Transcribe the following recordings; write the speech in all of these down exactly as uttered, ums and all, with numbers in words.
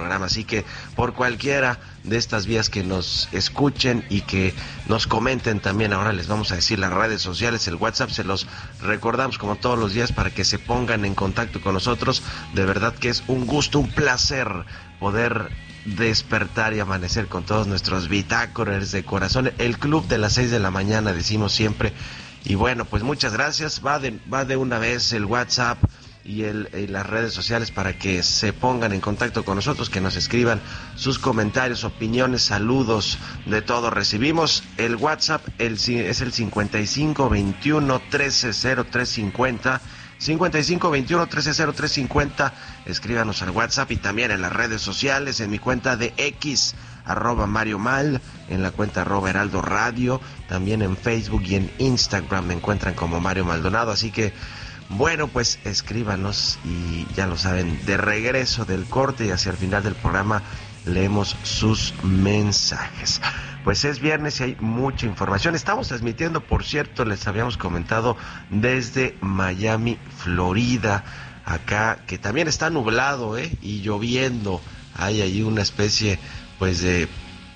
programa. Así que por cualquiera de estas vías que nos escuchen y que nos comenten también, ahora les vamos a decir las redes sociales, el WhatsApp, se los recordamos como todos los días para que se pongan en contacto con nosotros. De verdad que es un gusto, un placer poder despertar y amanecer con todos nuestros bitácoras de corazón, el club de las seis de la mañana, decimos siempre. Y bueno, pues muchas gracias. Va de, va de una vez el WhatsApp y, el, y las redes sociales para que se pongan en contacto con nosotros, que nos escriban sus comentarios, opiniones, saludos, de todo recibimos. El WhatsApp el, es el cincuenta y cinco veintiuno trece cero tres cincuenta, cincuenta y cinco veintiuno trece cero tres cincuenta. Escríbanos al WhatsApp y también en las redes sociales, en mi cuenta de X, arroba Mario Mal, en la cuenta arroba Heraldo Radio, también en Facebook y en Instagram me encuentran como Mario Maldonado. Así que bueno, pues escríbanos y ya lo saben, de regreso del corte y hacia el final del programa leemos sus mensajes. Pues es viernes y hay mucha información. Estamos transmitiendo, por cierto, les habíamos comentado, desde Miami, Florida, acá, que también está nublado, ¿eh? Y lloviendo. Hay ahí una especie, pues, de...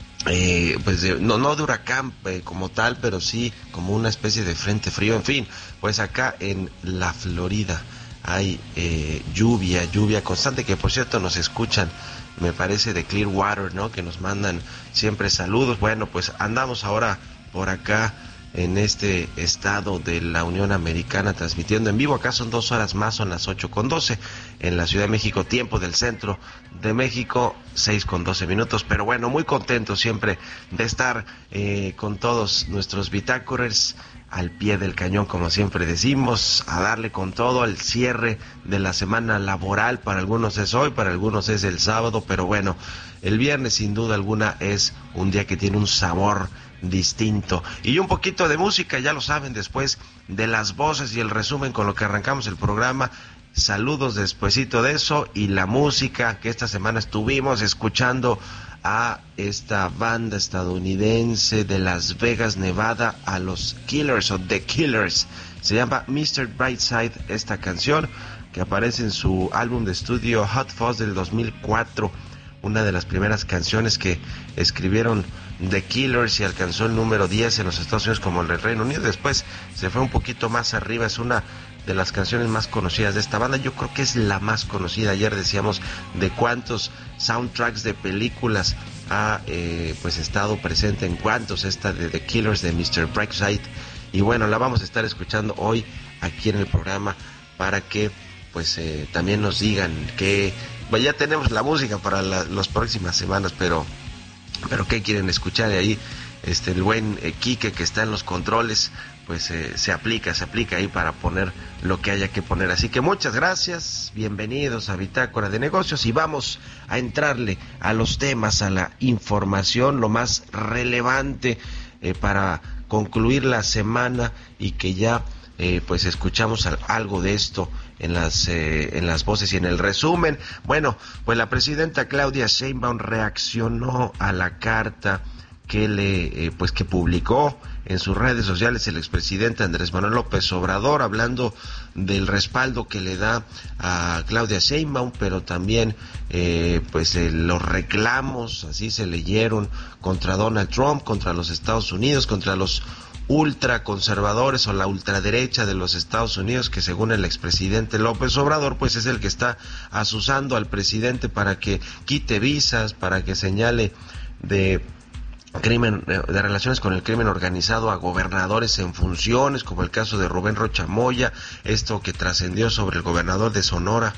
Eh, pues de, no, no de huracán eh, como tal, pero sí como una especie de frente frío. En fin, pues acá en la Florida hay eh, lluvia, lluvia constante, que por cierto nos escuchan, me parece, de Clearwater, ¿no? Que nos mandan siempre saludos. Bueno, pues andamos ahora por acá en este estado de la Unión Americana transmitiendo en vivo. Acá son dos horas más, son las ocho con doce. En la Ciudad de México, tiempo del centro de México, seis con doce minutos. Pero bueno, muy contento siempre de estar eh, con todos nuestros bitácoras al pie del cañón, como siempre decimos, a darle con todo al cierre de la semana laboral. Para algunos es hoy, para algunos es el sábado, pero bueno, el viernes sin duda alguna es un día que tiene un sabor distinto. Y un poquito de música, ya lo saben, después de las voces y el resumen con lo que arrancamos el programa. Saludos despuesito de eso y la música que esta semana estuvimos escuchando a esta banda estadounidense de Las Vegas, Nevada, a los Killers o The Killers. Se llama mister Brightside esta canción, que aparece en su álbum de estudio Hot Fuzz del dos mil cuatro. Una de las primeras canciones que escribieron The Killers y alcanzó el número diez en los Estados Unidos como en el Reino Unido. Después se fue un poquito más arriba. Es una de las canciones más conocidas de esta banda. Yo creo que es la más conocida. Ayer decíamos de cuántos soundtracks de películas ha eh, pues estado presente, en cuántos esta de The Killers de mister Brightside. Y bueno, la vamos a estar escuchando hoy aquí en el programa para que pues eh, también nos digan que bueno, ya tenemos la música para la, las próximas semanas, pero pero qué quieren escuchar de ahí. Este el buen eh, Quique, que está en los controles, pues eh, se aplica, se aplica ahí para poner lo que haya que poner. Así que muchas gracias, bienvenidos a Bitácora de Negocios y vamos a entrarle a los temas, a la información, lo más relevante eh, para concluir la semana y que ya eh, pues escuchamos al, algo de esto en las eh, en las voces y en el resumen. Bueno, pues la presidenta Claudia Sheinbaum reaccionó a la carta que le eh, pues que publicó en sus redes sociales el expresidente Andrés Manuel López Obrador, hablando del respaldo que le da a Claudia Sheinbaum, pero también eh, pues eh, los reclamos, así se leyeron, contra Donald Trump, contra los Estados Unidos, contra los ultraconservadores o la ultraderecha de los Estados Unidos, que según el expresidente López Obrador pues es el que está asusando al presidente para que quite visas, para que señale de crimen, de relaciones con el crimen organizado a gobernadores en funciones, como el caso de Rubén Rocha Moya, esto que trascendió sobre el gobernador de Sonora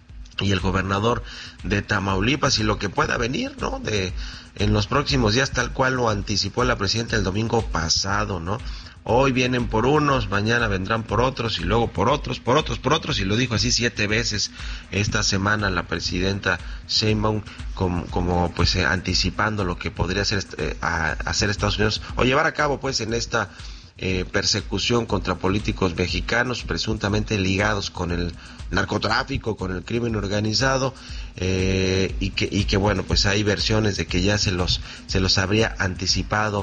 y el gobernador de Tamaulipas, y lo que pueda venir, ¿no?, de en los próximos días, tal cual lo anticipó la presidenta el domingo pasado, ¿no? Hoy vienen por unos, mañana vendrán por otros, y luego por otros, por otros, por otros, y lo dijo así siete veces esta semana la presidenta Sheinbaum, como, como pues eh, anticipando lo que podría hacer, eh, a, hacer Estados Unidos, o llevar a cabo pues en esta eh, persecución contra políticos mexicanos presuntamente ligados con el narcotráfico, con el crimen organizado, eh, y que y que bueno, pues hay versiones de que ya se los se los habría anticipado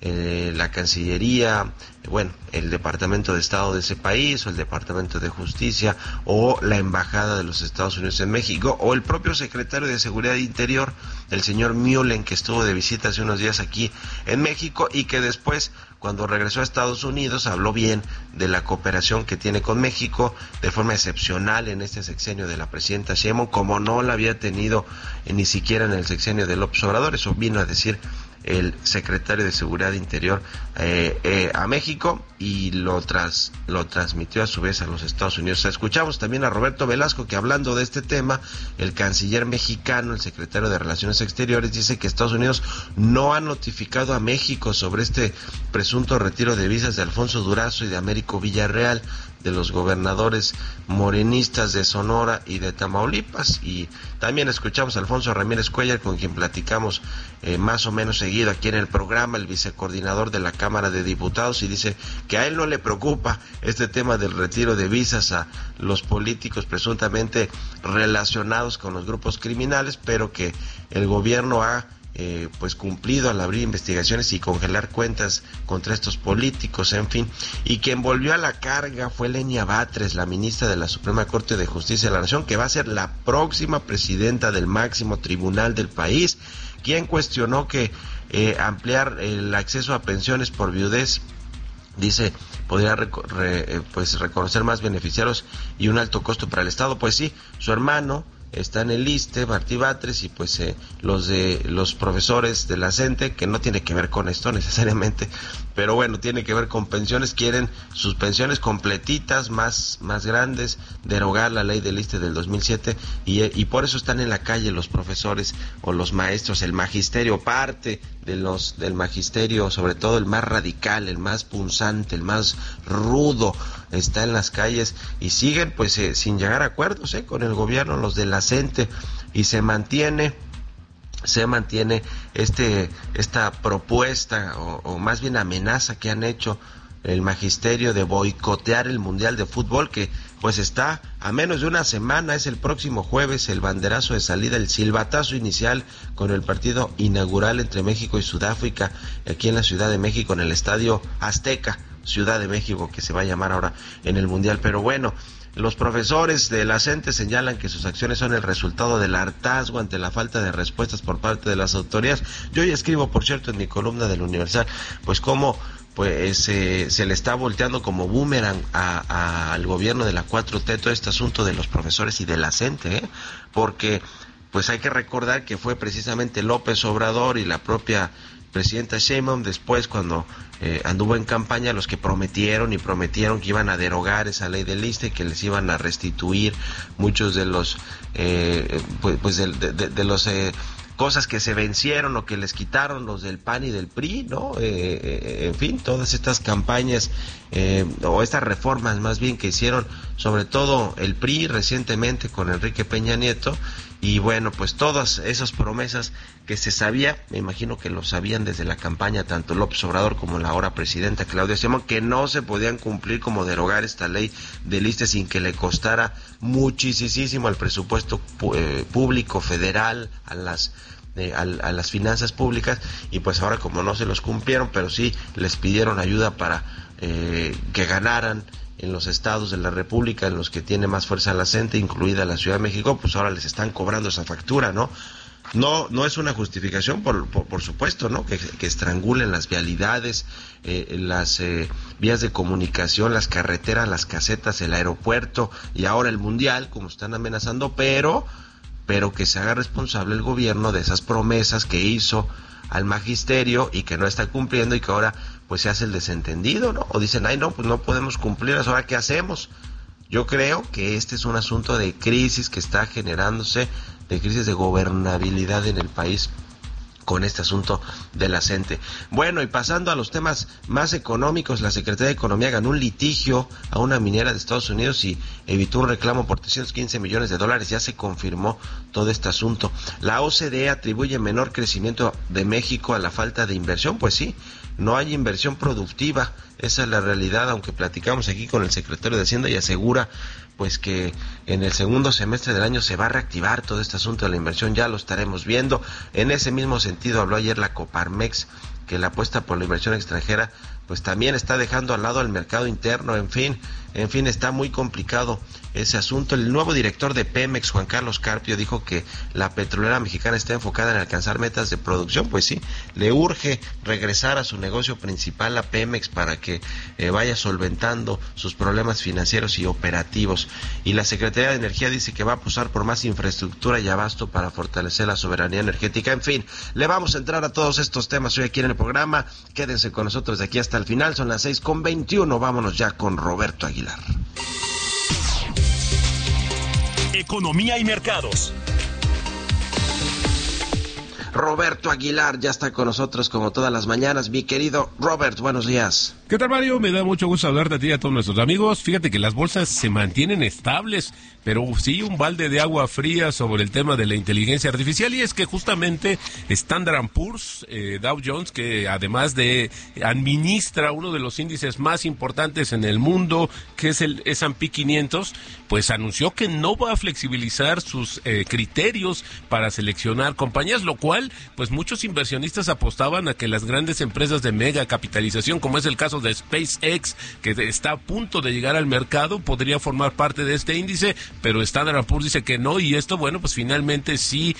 eh, la Cancillería, bueno, el Departamento de Estado de ese país, o el Departamento de Justicia, o la Embajada de los Estados Unidos en México, o el propio secretario de Seguridad Interior, el señor Mullen, que estuvo de visita hace unos días aquí en México, y que después, cuando regresó a Estados Unidos, habló bien de la cooperación que tiene con México, de forma excepcional en este sexenio de la presidenta Sheinbaum, como no la había tenido eh, ni siquiera en el sexenio de López Obrador. Eso vino a decir el secretario de Seguridad Interior eh, eh, a México, y lo tras lo transmitió a su vez a los Estados Unidos. O sea, escuchamos también a Roberto Velasco, que hablando de este tema, el canciller mexicano, el secretario de Relaciones Exteriores, dice que Estados Unidos no ha notificado a México sobre este presunto retiro de visas de Alfonso Durazo y de Américo Villarreal, de los gobernadores morenistas de Sonora y de Tamaulipas. Y también escuchamos a Alfonso Ramírez Cuellar, con quien platicamos eh, más o menos seguido aquí en el programa, el vicecoordinador de la Cámara de Diputados, y dice que a él no le preocupa este tema del retiro de visas a los políticos presuntamente relacionados con los grupos criminales, pero que el gobierno ha Eh, pues cumplido al abrir investigaciones y congelar cuentas contra estos políticos, en fin. Y quien volvió a la carga fue Lenia Batres, la ministra de la Suprema Corte de Justicia de la Nación, que va a ser la próxima presidenta del máximo tribunal del país, quien cuestionó que eh, ampliar el acceso a pensiones por viudez, dice, podría reco- re, eh, pues reconocer más beneficiarios y un alto costo para el Estado. Pues sí, su hermano está en el ISSSTE, Martí Batres, y pues eh, los de los profesores de la CENTE, que no tiene que ver con esto necesariamente, pero bueno, tiene que ver con pensiones, quieren sus pensiones completitas, más más grandes, derogar la ley del ISSSTE del dos mil siete, y, y por eso están en la calle los profesores o los maestros, el magisterio, parte de los del magisterio, sobre todo el más radical, el más punzante, el más rudo, está en las calles, y siguen pues eh, sin llegar a acuerdos eh, con el gobierno, los de la CENTE, y se mantiene se mantiene este esta propuesta, o, o más bien amenaza que han hecho el magisterio de boicotear el Mundial de Fútbol, que pues está a menos de una semana. Es el próximo jueves el banderazo de salida, el silbatazo inicial con el partido inaugural entre México y Sudáfrica, aquí en la Ciudad de México, en el Estadio Azteca, Ciudad de México, que se va a llamar ahora en el Mundial. Pero bueno, los profesores de la CENTE señalan que sus acciones son el resultado del hartazgo ante la falta de respuestas por parte de las autoridades. Yo ya escribo, por cierto, en mi columna del Universal, pues cómo pues eh, se le está volteando como boomerang a, a, al gobierno de la cuatro T todo este asunto de los profesores y de la CENTE, ¿eh? Porque pues hay que recordar que fue precisamente López Obrador y la propia presidenta Sheinbaum, después cuando eh, anduvo en campaña, los que prometieron y prometieron que iban a derogar esa ley del ISSSTE, que les iban a restituir muchos de los eh, pues, pues de, de, de, de los eh, cosas que se vencieron o que les quitaron los del P A N y del P R I, ¿no? Eh, eh, en fin, todas estas campañas eh, o estas reformas más bien que hicieron, sobre todo el P R I recientemente con Enrique Peña Nieto. Y bueno, pues todas esas promesas que se sabía, me imagino que lo sabían desde la campaña tanto López Obrador como la ahora presidenta Claudia Sheinbaum, que no se podían cumplir, como derogar esta ley del ISSSTE sin que le costara muchísimo al presupuesto eh, público federal, a las eh, a, a las finanzas públicas. Y pues ahora, como no se los cumplieron, pero sí les pidieron ayuda para eh, que ganaran en los estados de la República en los que tiene más fuerza la CENTE, incluida la Ciudad de México, pues ahora les están cobrando esa factura, ¿no? No no es una justificación, por por, por supuesto, ¿no? Que, que estrangulen las vialidades, eh, las eh, vías de comunicación, las carreteras, las casetas, el aeropuerto y ahora el Mundial, como están amenazando, pero, pero que se haga responsable el gobierno de esas promesas que hizo al magisterio y que no está cumpliendo, y que ahora pues se hace el desentendido, ¿no? O dicen, ay no, pues no podemos cumplir, ¿ahora qué hacemos? Yo creo que este es un asunto de crisis que está generándose, de crisis de gobernabilidad en el país con este asunto de la CENTE. Bueno, y pasando a los temas más económicos, la Secretaría de Economía ganó un litigio a una minera de Estados Unidos y evitó un reclamo por trescientos quince millones de dólares. Ya se confirmó todo este asunto. La O C D E atribuye menor crecimiento de México a la falta de inversión. Pues sí, no hay inversión productiva, esa es la realidad, aunque platicamos aquí con el secretario de Hacienda y asegura pues que en el segundo semestre del año se va a reactivar todo este asunto de la inversión, ya lo estaremos viendo. En ese mismo sentido habló ayer la Coparmex, que que la apuesta por la inversión extranjera pues también está dejando al lado al mercado interno. En fin, en fin, está muy complicado ese asunto. El nuevo director de Pemex, Juan Carlos Carpio, dijo que la petrolera mexicana está enfocada en alcanzar metas de producción. Pues sí, le urge regresar a su negocio principal, a Pemex, para que eh, vaya solventando sus problemas financieros y operativos. Y la Secretaría de Energía dice que va a apostar por más infraestructura y abasto para fortalecer la soberanía energética. En fin, le vamos a entrar a todos estos temas hoy aquí en el programa. Quédense con nosotros de aquí hasta el final. Son las seis con veintiuno. Vámonos ya con Roberto Aguilar. Economía y mercados. Roberto Aguilar ya está con nosotros como todas las mañanas. Mi querido Robert, buenos días. ¿Qué tal, Mario? Me da mucho gusto hablarte a ti y a todos nuestros amigos. Fíjate que las bolsas se mantienen estables, pero sí un balde de agua fría sobre el tema de la inteligencia artificial, y es que justamente Standard and Poor's, eh, Dow Jones, que además de administra uno de los índices más importantes en el mundo, que es el ese and pe quinientos, pues anunció que no va a flexibilizar sus eh, criterios para seleccionar compañías, lo cual pues muchos inversionistas apostaban a que las grandes empresas de mega capitalización, como es el caso de SpaceX, que está a punto de llegar al mercado, podría formar parte de este índice, pero Standard and Poor's dice que no, y esto, bueno, pues finalmente sí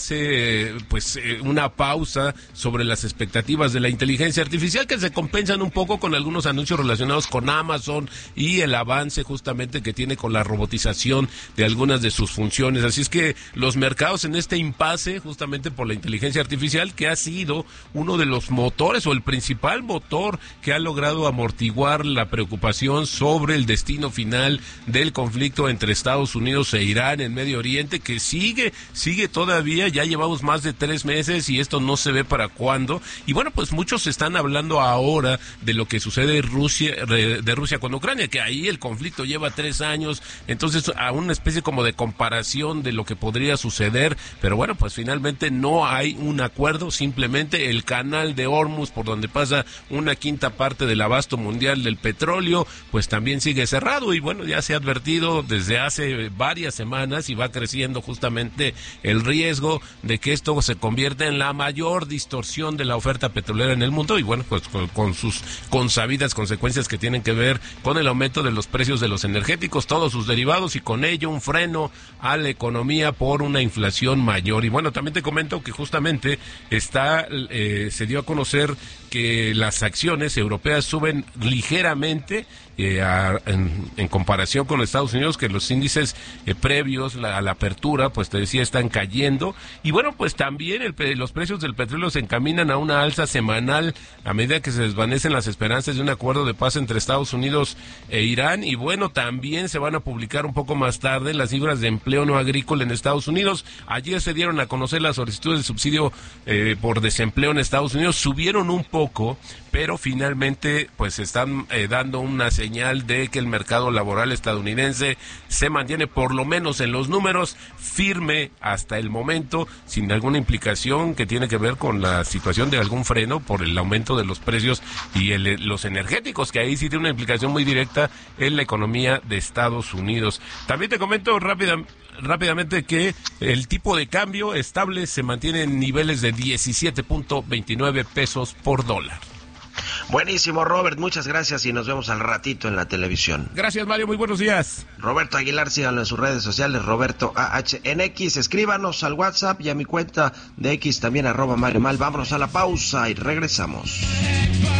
hace pues una pausa sobre las expectativas de la inteligencia artificial, que se compensan un poco con algunos anuncios relacionados con Amazon y el avance justamente que tiene con la robotización de algunas de sus funciones. Así es que los mercados en este impasse, justamente por la inteligencia artificial, que ha sido uno de los motores o el principal motor que ha logrado amortiguar la preocupación sobre el destino final del conflicto entre Estados Unidos e Irán en Medio Oriente, que sigue, sigue todavía. Ya llevamos más de tres meses y esto no se ve para cuándo. Y bueno, pues muchos están hablando ahora de lo que sucede en Rusia, de Rusia con Ucrania, que ahí el conflicto lleva tres años, entonces a una especie como de comparación de lo que podría suceder, pero bueno, pues finalmente no hay un acuerdo. Simplemente el canal de Hormuz, por donde pasa una quinta parte del abasto mundial del petróleo, pues también sigue cerrado, y bueno, ya se ha advertido desde hace varias semanas y va creciendo justamente el riesgo de que esto se convierta en la mayor distorsión de la oferta petrolera en el mundo, y bueno, pues con, con sus consabidas consecuencias que tienen que ver con el aumento de los precios de los energéticos, todos sus derivados, y con ello un freno a la economía por una inflación mayor. Y bueno, también te comento que justamente está eh, se dio a conocer que las acciones europeas suben ligeramente eh, a, en, en comparación con Estados Unidos, que los índices eh, previos la, a la apertura, pues te decía, están cayendo. Y bueno, pues también el, los precios del petróleo se encaminan a una alza semanal a medida que se desvanecen las esperanzas de un acuerdo de paz entre Estados Unidos e Irán. Y bueno, también se van a publicar un poco más tarde las cifras de empleo no agrícola en Estados Unidos. Ayer se dieron a conocer las solicitudes de subsidio eh, por desempleo en Estados Unidos, subieron un poco, pero finalmente pues están eh, dando una señal de que el mercado laboral estadounidense se mantiene, por lo menos en los números, firme hasta el momento, sin alguna implicación que tiene que ver con la situación de algún freno por el aumento de los precios y el, los energéticos, que ahí sí tiene una implicación muy directa en la economía de Estados Unidos. También te comento rápidamente rápidamente que el tipo de cambio estable se mantiene en niveles de diecisiete punto veintinueve pesos por dólar. Buenísimo, Robert, muchas gracias y nos vemos al ratito en la televisión. Gracias, Mario, muy buenos días. Roberto Aguilar, síganlo en sus redes sociales, Roberto A H en X, escríbanos al WhatsApp y a mi cuenta de X también, arroba Mario Mal. Vámonos a la pausa y regresamos.